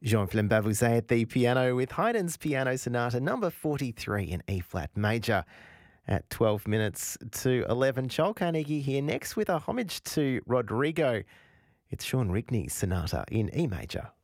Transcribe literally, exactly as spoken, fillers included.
Jean-Philippe Bavuzet at the piano with Haydn's Piano Sonata number forty-three in E-flat major at twelve minutes to eleven. Joel Carnegie here next with a homage to Rodrigo. It's Sean Rigney's Sonata in E major.